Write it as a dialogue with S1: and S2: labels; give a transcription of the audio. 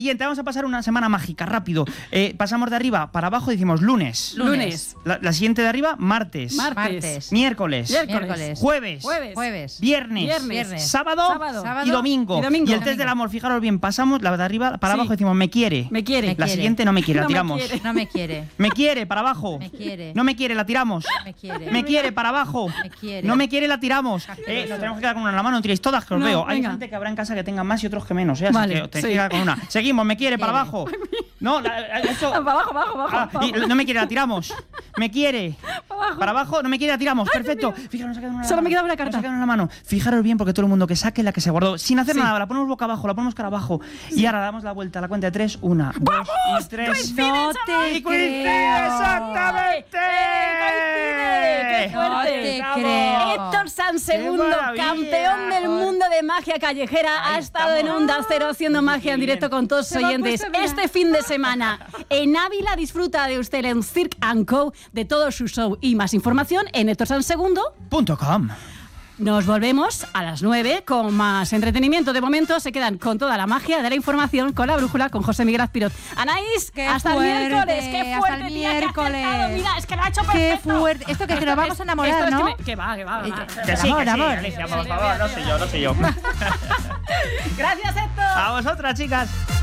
S1: Siguiente, vamos a pasar una semana mágica, rápido. Pasamos de arriba para abajo, decimos lunes. La siguiente de arriba, martes. Miércoles. Jueves. Viernes. Sábado y domingo. Y el test del amor, fijaros bien, pasamos la de arriba para abajo, decimos me quiere. La siguiente no me quiere, la tiramos.
S2: No me quiere.
S1: Me quiere, para abajo.
S2: Me quiere.
S1: No me quiere, la tiramos. Me quiere, para abajo.
S2: Me quiere.
S1: No me quiere, la tiramos. Nos tenemos que quedar con una en la mano, no tiréis todas, que os veo. Hay gente que habrá en casa que tenga más y otros que menos, así que tenéis que quedar con una. Seguimos, me quiere, para abajo. No, eso.
S3: Para abajo.
S1: No me quiere, la tiramos. Me quiere. Para abajo, no me quiere, la tiramos. Perfecto. Fijaros, nos ha quedado una.
S3: Solo me queda una carta.
S1: Nos ha quedado en la mano. Fijaros bien, porque todo el mundo que saque la que se guardó, sin hacer nada, la ponemos boca abajo, la ponemos cara abajo. Y ahora damos la vuelta a la cuenta de 3. 1, 2 y 3.
S2: No te creo.
S1: ¡Exactamente!
S3: ¡Qué fuerte!
S2: No te creo.
S3: Héctor Sanz, segundo campeón del mundo de magia callejera, ha estado en Onda Cero haciendo magia en directo con todos sus oyentes. Este fin de semana en Ávila disfruta de usted en Cirque & Co. de todo su show y más información en hectorsanzsegundo.com. Nos volvemos a las 9 con más entretenimiento. De momento se quedan con toda la magia de la información con la brújula con José Miguel Azpirot. Anaís, hasta el miércoles. Qué fuerte, tía, mira, es que lo ha hecho perfecto.
S2: Qué fuerte. Esto que nos vamos a enamorar, ¿no?
S3: Que va.
S1: Que sí, Alicia, por favor, no sé yo.
S3: Gracias, Héctor.
S1: A vosotras, chicas.